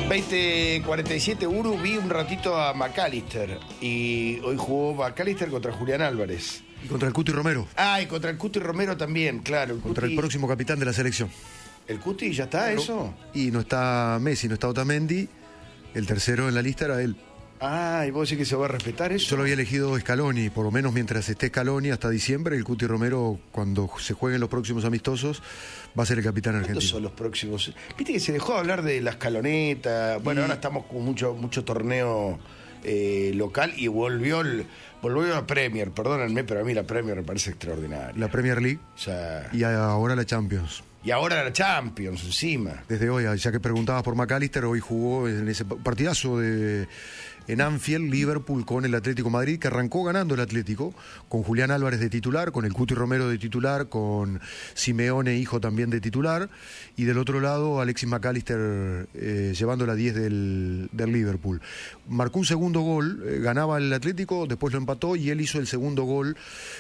20:47, Uru, vi un ratito a McAllister. Y hoy jugó McAllister contra Julián Álvarez. Y contra el Cuti Romero. Ah, y contra el Cuti Romero también, claro. Contra el próximo capitán de la selección. ¿El Cuti ya está, eso? Y no está Messi, no está Otamendi. El tercero en la lista era él. Ah, ¿y vos decís que se va a respetar eso? Yo lo había elegido Scaloni, por lo menos mientras esté Scaloni hasta diciembre. El Cuti Romero, cuando se jueguen los próximos amistosos, va a ser el capitán argentino. ¿Cuántos son los próximos? Viste que se dejó de hablar de la escaloneta. Bueno, ahora estamos con mucho torneo local y volvió la Premier, perdónenme, pero a mí la Premier me parece extraordinaria. La Premier League, O sea, y ahora la Champions. y ahora la Champions encima. Desde hoy, ya que preguntabas por McAllister, hoy jugó en ese partidazo en Anfield, Liverpool con el Atlético Madrid, que arrancó ganando el Atlético, con Julián Álvarez de titular, con el Cuti Romero de titular, con Simeone, hijo también de titular, y del otro lado Alexis McAllister llevando la 10 del Liverpool. Marcó un segundo gol, ganaba el Atlético, después lo empató y él hizo el segundo gol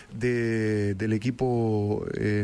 del equipo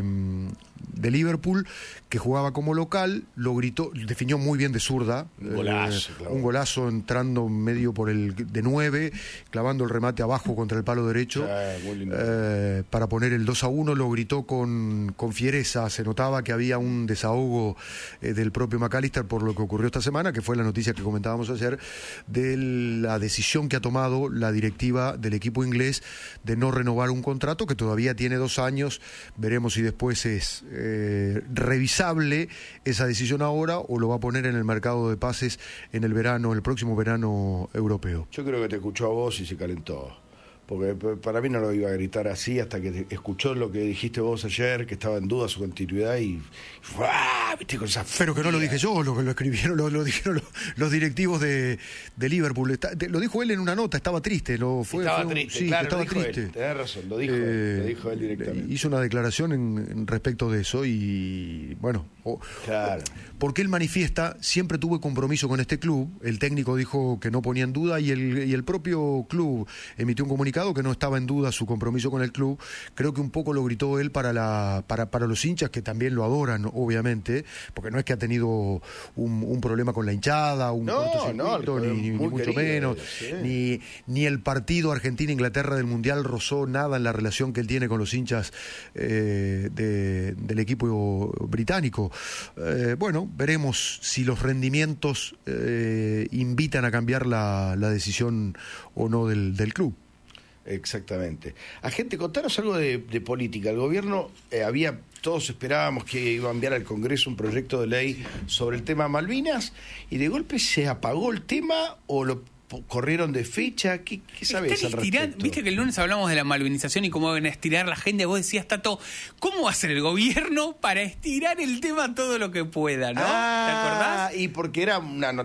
de Liverpool, que jugaba como local, lo gritó, definió muy bien de zurda, Golazo, claro. Un golazo entrando medio por el de 9, clavando el remate abajo contra el palo derecho, Muy lindo. para poner el 2-1, lo gritó con fiereza, se notaba que había un desahogo del propio McAllister por lo que ocurrió esta semana, que fue la noticia que comentábamos ayer, de la decisión que ha tomado la directiva del equipo inglés de no renovar un contrato que todavía tiene 2 años, veremos si después es revisable esa decisión ahora o lo va a poner en el mercado de pases en el próximo verano europeo. Yo creo que te escuchó a vos y se calentó. Porque para mí no lo iba a gritar así hasta que escuchó lo que dijiste vos ayer, que estaba en duda su continuidad y ¡ah! ¿Viste? Con esa Pero que no lo dije yo, lo escribieron, lo dijeron los directivos de Liverpool. Lo dijo él en una nota, estaba triste. Estaba triste, sí, claro, estaba lo dijo triste. él, tenés razón, lo dijo él directamente. Hizo una declaración en respecto de eso y bueno, Claro. porque él manifiesta, siempre tuve compromiso con este club, el técnico dijo que no ponía en duda y el propio club emitió un comunicado que no estaba en duda su compromiso con el club. Creo que un poco lo gritó él para los hinchas, que también lo adoran, obviamente, porque no es que ha tenido un problema con la hinchada, cortocircuito, ni mucho menos, sí. ni el partido Argentina-Inglaterra del Mundial rozó nada en la relación que él tiene con los hinchas del equipo británico. Bueno, veremos si los rendimientos invitan a cambiar la decisión o no del club. Exactamente. Agente, contanos algo de política. El gobierno todos esperábamos que iba a enviar al Congreso un proyecto de ley sobre el tema Malvinas y de golpe se apagó el tema o lo corrieron de fecha. ¿Qué sabés al respecto? Viste que el lunes hablamos de la malvinización y cómo van a estirar la agenda. Vos decías, Tato, ¿cómo va a ser el gobierno para estirar el tema todo lo que pueda, no? ¿Te acordás? Y porque era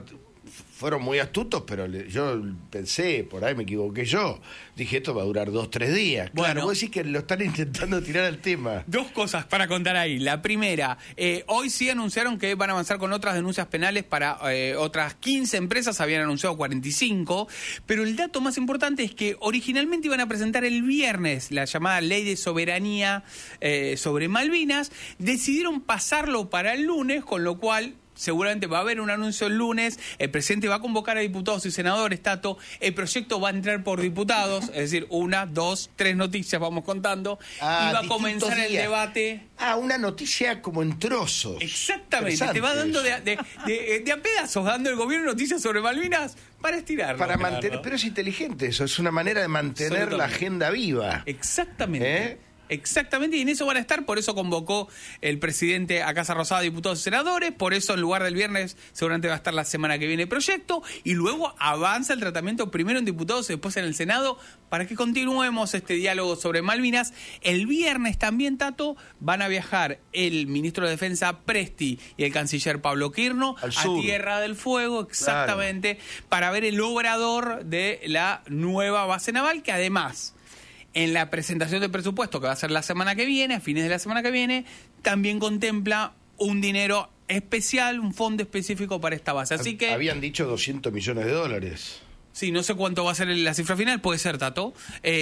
fueron muy astutos, pero yo pensé, por ahí me equivoqué yo. Dije, esto va a durar 2-3 días. Claro, Bueno, vos decís que lo están intentando tirar al tema. 2 cosas para contar ahí. La primera, hoy sí anunciaron que van a avanzar con otras denuncias penales para otras 15 empresas, habían anunciado 45, pero el dato más importante es que originalmente iban a presentar el viernes la llamada Ley de Soberanía sobre Malvinas, decidieron pasarlo para el lunes, con lo cual seguramente va a haber un anuncio el lunes, el presidente va a convocar a diputados y senadores, Tato, el proyecto va a entrar por diputados, es decir, 1, 2, 3 noticias vamos contando, y va a comenzar el debate. Una noticia como en trozos. Exactamente, te va dando de a pedazos, dando el gobierno noticias sobre Malvinas para estirarlo. Para mantener, pero es inteligente eso, es una manera de mantener la agenda viva. Exactamente. Exactamente, y en eso van a estar, por eso convocó el presidente a Casa Rosada diputados y senadores, por eso en lugar del viernes seguramente va a estar la semana que viene el proyecto, y luego avanza el tratamiento primero en diputados y después en el Senado, para que continuemos este diálogo sobre Malvinas. El viernes también, Tato, van a viajar el ministro de Defensa Presti y el canciller Pablo Quirno a Tierra del Fuego, exactamente, claro, para ver el obrador de la nueva base naval, que además, en la presentación del presupuesto que va a ser la semana que viene, a fines de la semana que viene, también contempla un dinero especial, un fondo específico para esta base. Así que habían dicho $200 millones. Sí, no sé cuánto va a ser la cifra final, puede ser, Tato.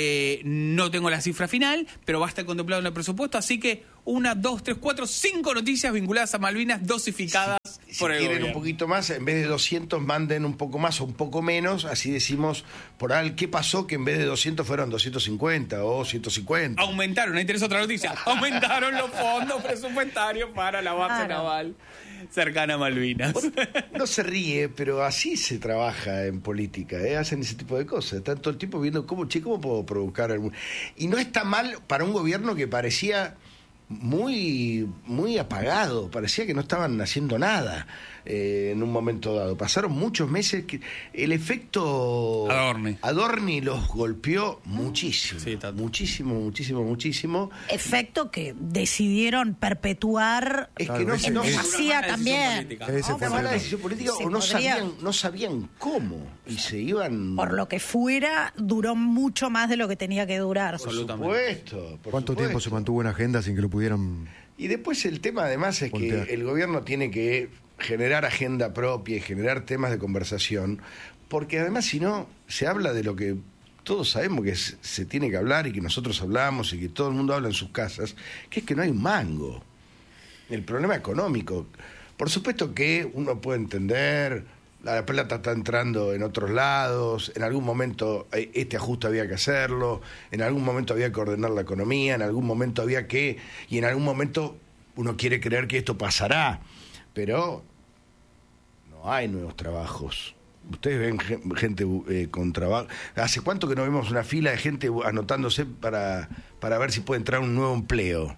No tengo la cifra final, pero va a estar contemplado en el presupuesto. Así que 1, 2, 3, 4, 5 noticias vinculadas a Malvinas dosificadas si quieren un poquito más, en vez de 200 manden un poco más o un poco menos, así decimos, por ahí, ¿qué pasó que en vez de 200 fueron 250 o 150? Aumentaron, ahí tenés otra noticia, aumentaron los fondos presupuestarios para la base naval cercana a Malvinas. No se ríe, pero así se trabaja en política, hacen ese tipo de cosas. Están todo el tiempo viendo cómo puedo provocar algún... Y no está mal para un gobierno que parecía muy, muy apagado, parecía que no estaban haciendo nada en un momento dado. Pasaron muchos meses que el efecto Adorni los golpeó muchísimo, sí, muchísimo. Efecto que decidieron perpetuar es que no hacía también. Una mala decisión política o no sabían cómo y se iban... Por lo que fuera, duró mucho más de lo que tenía que durar. Por supuesto. ¿Cuánto tiempo se mantuvo en agenda sin que lo pudieran...? Y después el tema además es que el gobierno tiene que generar agenda propia y generar temas de conversación, porque además si no, se habla de lo que todos sabemos que se tiene que hablar y que nosotros hablamos y que todo el mundo habla en sus casas, que es que no hay un mango. El problema económico. Por supuesto que uno puede entender, la plata está entrando en otros lados, en algún momento este ajuste había que hacerlo, en algún momento había que ordenar la economía, en algún momento y en algún momento uno quiere creer que esto pasará, pero no hay nuevos trabajos. Ustedes ven gente con trabajo. ¿Hace cuánto que no vemos una fila de gente anotándose para ver si puede entrar un nuevo empleo?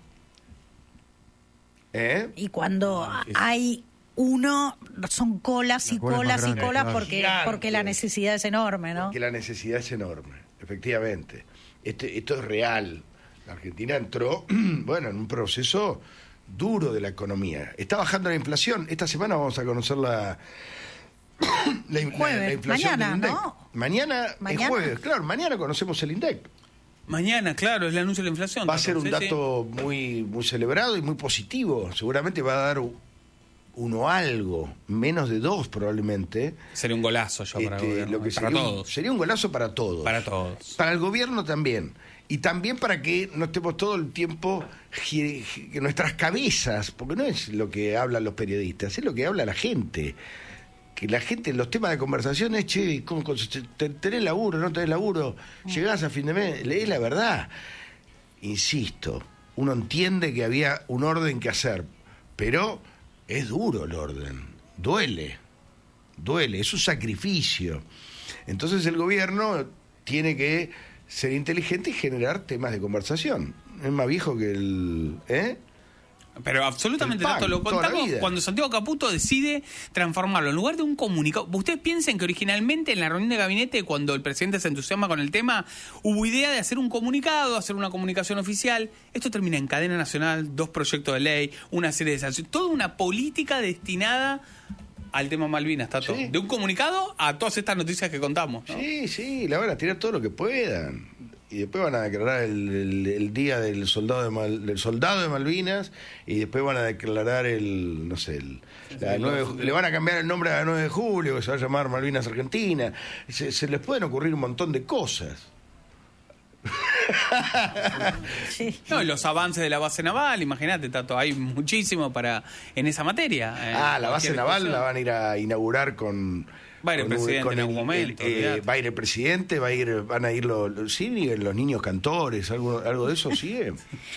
Y cuando hay uno, son colas y colas y colas porque la necesidad es enorme, ¿no? Porque la necesidad es enorme, efectivamente. Esto es real. La Argentina entró, en un proceso duro de la economía. Está bajando la inflación. Esta semana vamos a conocer la inflación mañana, del INDEC. ¿no? Mañana es jueves, claro, mañana conocemos el INDEC. Mañana, claro, es el anuncio de la inflación. Va a ser un dato muy, muy celebrado y muy positivo. Seguramente va a dar uno algo, menos de 2 probablemente. Sería un golazo para el gobierno, para todos. Sería un golazo para todos. Para todos. Para el gobierno también. Y también para que no estemos todo el tiempo que nuestras cabezas, porque no es lo que hablan los periodistas, es lo que habla la gente. Que la gente, los temas de conversación es, che, ¿tenés laburo, no tenés laburo? ¿Llegás a fin de mes? Leés la verdad. Insisto, uno entiende que había un orden que hacer, pero es duro el orden, duele, es un sacrificio. Entonces el gobierno tiene que ser inteligente y generar temas de conversación. Es más viejo que el... Pero absolutamente, Tato, lo contamos cuando Santiago Caputo decide transformarlo en lugar de un comunicado. Ustedes piensen que originalmente en la reunión de gabinete, cuando el presidente se entusiasma con el tema, hubo idea de hacer un comunicado, hacer una comunicación oficial. Esto termina en cadena nacional, 2 proyectos de ley, una serie de sanciones, toda una política destinada al tema Malvinas, Tato. Sí. De un comunicado a todas estas noticias que contamos, ¿no? Sí, la van a tirar todo lo que puedan. Y después van a declarar el día del soldado de Malvinas, y después van a declarar le van a cambiar el nombre a la 9 de julio, que se va a llamar Malvinas Argentina. Se les pueden ocurrir un montón de cosas. Sí. No, y los avances de la base naval, imagínate, Tato, hay muchísimo en esa materia. La base naval la van a ir a inaugurar con... Va a ir el presidente en algún momento. Va a ir el presidente, van a ir los niños cantores, algo de eso sigue.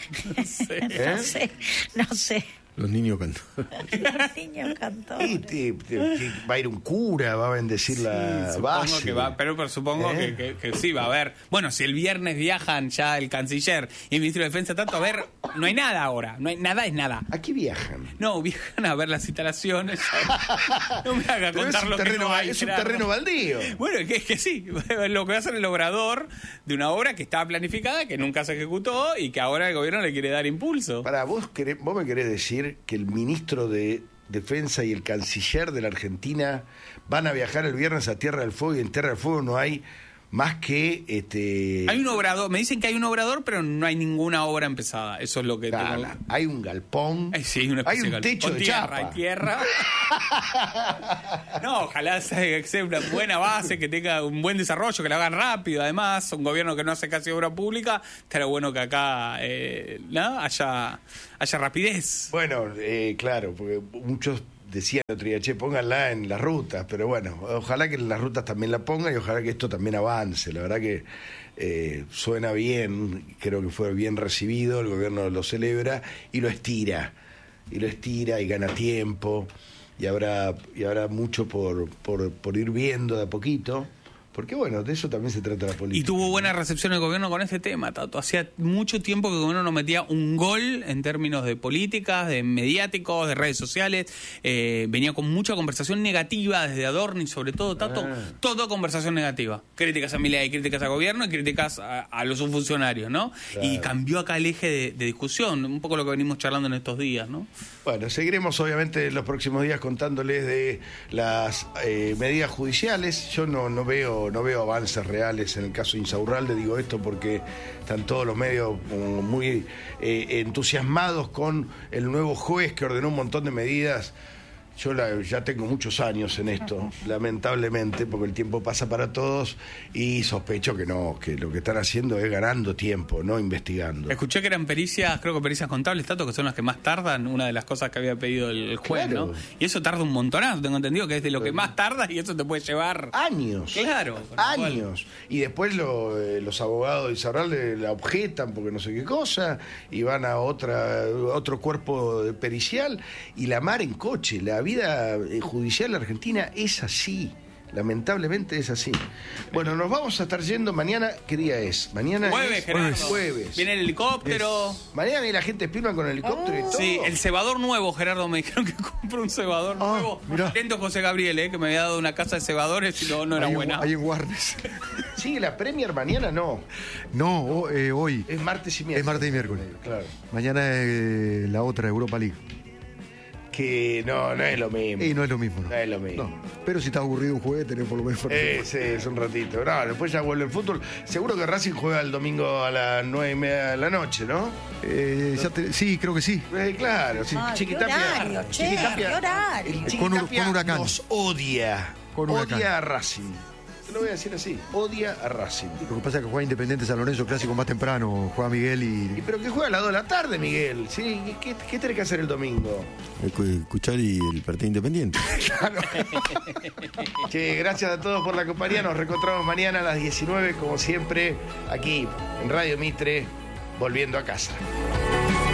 No sé. Los niños cantores. Los niños cantores. Va a ir un cura, va a bendecir la base. Pero supongo que sí, va a haber. Bueno, si el viernes viajan ya el canciller y el ministro de Defensa, tanto, a ver, no hay nada ahora. No hay nada, es nada. ¿A qué viajan? No, viajan a ver las instalaciones. No me haga contar lo que no hay. Es un terreno baldío. Bueno, es que sí. Lo que va a hacer el obrador de una obra que estaba planificada, que nunca se ejecutó y que ahora el gobierno le quiere dar impulso. Vos me querés decir que el ministro de Defensa y el canciller de la Argentina van a viajar el viernes a Tierra del Fuego, y en Tierra del Fuego no hay más que... Hay un obrador, me dicen que hay un obrador, pero no hay ninguna obra empezada. Eso es lo que... Hay un galpón, sí, hay un techo de chapa. Hay tierra. No, ojalá sea una buena base, que tenga un buen desarrollo, que la hagan rápido. Además, un gobierno que no hace casi obra pública, estaría bueno que acá haya rapidez. Bueno, claro, porque muchos decían el otro día, che, pónganla en las rutas, pero bueno, ojalá que en las rutas también la pongan y ojalá que esto también avance. La verdad que suena bien, creo que fue bien recibido, el gobierno lo celebra y lo estira y gana tiempo y habrá mucho por ir viendo de a poquito. Porque bueno, de eso también se trata la política. Y tuvo buena recepción el gobierno con este tema, Tato. Hacía mucho tiempo que el gobierno no metía un gol en términos de políticas, de mediáticos, de redes sociales. Venía con mucha conversación negativa desde Adorni, sobre todo, Tato. Todo conversación negativa. Críticas a Milei, críticas al gobierno y críticas a los subfuncionarios, ¿no? Claro. Y cambió acá el eje de discusión, un poco lo que venimos charlando en estos días, ¿no? Bueno, seguiremos obviamente en los próximos días contándoles de las medidas judiciales. Yo no veo avances reales en el caso de Insaurralde, digo esto porque están todos los medios muy entusiasmados con el nuevo juez que ordenó un montón de medidas. Yo ya tengo muchos años en esto, lamentablemente, porque el tiempo pasa para todos y sospecho que no, que lo que están haciendo es ganando tiempo, no investigando. Escuché que eran pericias, creo que pericias contables, Tato, que son las que más tardan, una de las cosas que había pedido el juez, claro. ¿no? Y eso tarda un montonazo, tengo entendido que es de lo que más tarda y eso te puede llevar... años. Claro. Años. Y después los abogados de Insaurralde la objetan porque no sé qué cosa y van a otro cuerpo pericial y la mar en coche, la vida judicial argentina es así, lamentablemente es así. Bueno, nos vamos a estar yendo mañana. ¿Qué día es? Mañana jueves, es jueves. Viene el helicóptero. Mañana viene la gente Spielman con el helicóptero y todo. Sí, el cebador nuevo, Gerardo, me dijeron que compró un cebador nuevo. Mirá. Atento José Gabriel, que me había dado una casa de cebadores y no era buena. Ahí en Warnes. Sí, la Premier mañana no. No, hoy. Es martes y miércoles. Es martes y miércoles. Claro. Mañana es la otra, Europa League. Que no es lo mismo. Y no es lo mismo. No es lo mismo. No. Pero si estás aburrido un jueves, tenés por lo menos... Sí, es un ratito. No, después ya vuelve el fútbol. Seguro que Racing juega el domingo a las 9:30 de la noche, ¿no? Sí, creo que sí. Claro, sí. Chiquitapia. ¿Qué horario? Chiquitapia con Huracán. nos odia. Con Huracán. Odia a Racing. Te lo voy a decir así. Odia a Racing. Lo que pasa es que juega Independiente San Lorenzo clásico más temprano. Juega Miguel y... Pero que juega a las 2 de la tarde, Miguel. ¿Sí? ¿Qué tenés que hacer el domingo? Escuchar el partido Independiente. Claro. Che, gracias a todos por la compañía. Nos reencontramos mañana a las 19, como siempre, aquí en Radio Mitre, volviendo a casa.